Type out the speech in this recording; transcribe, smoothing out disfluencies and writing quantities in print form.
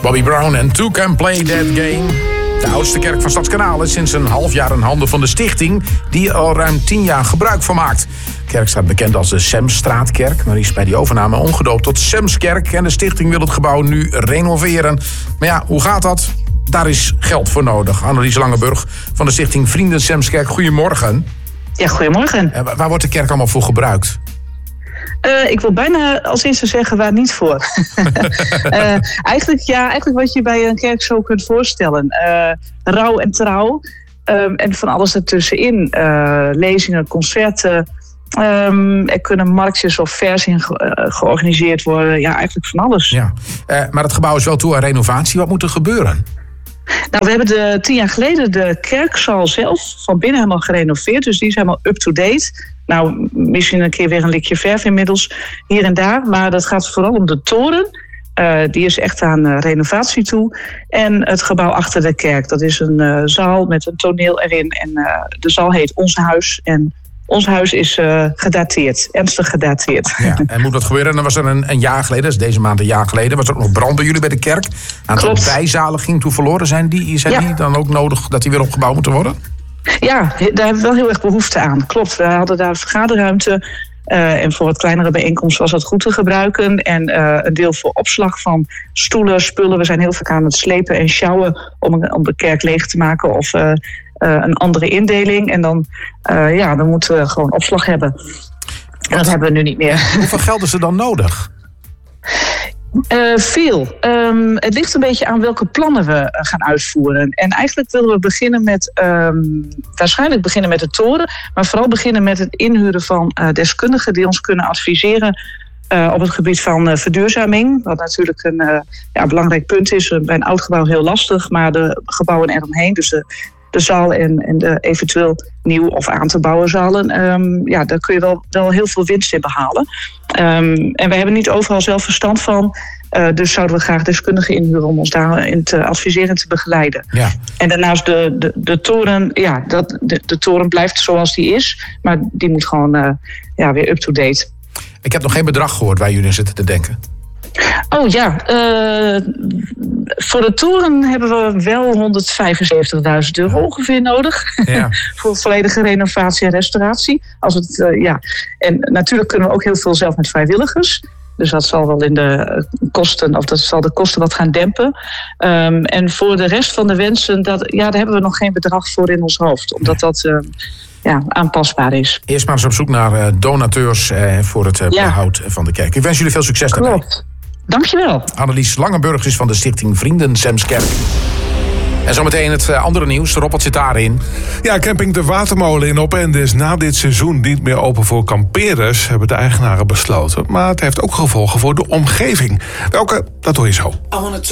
Bobby Brown en Two Can Play That Game. De oudste kerk van Stadskanaal is sinds een half jaar in handen van de stichting... die er al ruim 10 jaar gebruik van maakt. De kerk staat bekend als de Semstraatkerk... maar is bij die overname omgedoopt tot Semskerk... en de stichting wil het gebouw nu renoveren. Maar ja, hoe gaat dat? Daar is geld voor nodig. Annelies Langeburg van de stichting Vrienden Semskerk. Goedemorgen. Ja, goedemorgen. Waar wordt de kerk allemaal voor gebruikt? Ik wil bijna als eerste zeggen waar niet voor. Eigenlijk wat je bij een kerk zo kunt voorstellen. Rouw en trouw. En van alles ertussenin. Lezingen, concerten. Er kunnen marktjes of vers in georganiseerd worden. Ja, eigenlijk van alles. Ja. Maar het gebouw is wel toe aan renovatie. Wat moet er gebeuren? Nou, we hebben 10 jaar geleden de kerkzaal zelf van binnen helemaal gerenoveerd. Dus die is helemaal up-to-date. Nou, misschien een keer weer een likje verf inmiddels, hier en daar. Maar dat gaat vooral om de toren. Die is echt aan renovatie toe. En het gebouw achter de kerk. Dat is een zaal met een toneel erin. En de zaal heet Ons Huis. En ons huis is gedateerd, ernstig gedateerd. Ja, en moet dat gebeuren? En dan was er een jaar geleden, dat is deze maand een jaar geleden... was er ook nog brand bij jullie bij de kerk. Een aantal bijzalen ging toen verloren. Zijn die dan ook nodig dat die weer opgebouwd moeten worden? Ja, daar hebben we wel heel erg behoefte aan. Klopt, we hadden daar vergaderruimte. En voor wat kleinere bijeenkomsten was dat goed te gebruiken. En een deel voor opslag van stoelen, spullen. We zijn heel vaak aan het slepen en sjouwen om de kerk leeg te maken. Of een andere indeling. En dan moeten we gewoon opslag hebben. En dat hebben we nu niet meer. Hoeveel geld is er dan nodig? Veel. Het ligt een beetje aan welke plannen we gaan uitvoeren. En eigenlijk willen we beginnen met de toren. Maar vooral beginnen met het inhuren van deskundigen die ons kunnen adviseren op het gebied van verduurzaming. Wat natuurlijk een belangrijk punt is. Bij een oud gebouw heel lastig. Maar de gebouwen eromheen, dus de zaal en de eventueel nieuw of aan te bouwen zalen, daar kun je wel heel veel winst in behalen. En wij hebben niet overal zelf verstand van. Dus zouden we graag deskundigen inhuren om ons daarin te adviseren en te begeleiden. Ja. En daarnaast de toren, de toren blijft zoals die is. Maar die moet gewoon weer up-to-date. Ik heb nog geen bedrag gehoord waar jullie zitten te denken. Oh ja, voor de toren hebben we wel €175.000 ongeveer nodig. Ja. Voor volledige renovatie en restauratie. En natuurlijk kunnen we ook heel veel zelf met vrijwilligers. Dus dat zal wel in de kosten, of dat zal de kosten wat gaan dempen. En voor de rest van de wensen, daar hebben we nog geen bedrag voor in ons hoofd. Omdat dat aanpasbaar is. Eerst maar eens op zoek naar donateurs voor het behoud van de kerk. Ik wens jullie veel succes daarbij. Klopt. Dankjewel. Annelies Langeburg is van de stichting Vrienden Semskerk. En zometeen het andere nieuws. Rob, wat zit daarin? Ja, camping De Watermolen in Opende is na dit seizoen niet meer open voor kampeerders, hebben de eigenaren besloten. Maar het heeft ook gevolgen voor de omgeving. Welke? Dat hoor je zo.